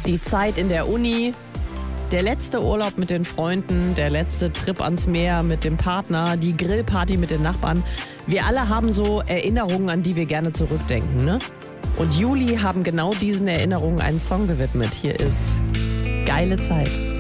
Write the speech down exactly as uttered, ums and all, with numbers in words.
Die Zeit in der Uni, der letzte Urlaub mit den Freunden, der letzte Trip ans Meer mit dem Partner, die Grillparty mit den Nachbarn. Wir alle haben so Erinnerungen, an die wir gerne zurückdenken, ne? Und Juli haben genau diesen Erinnerungen einen Song gewidmet. Hier ist Geile Zeit.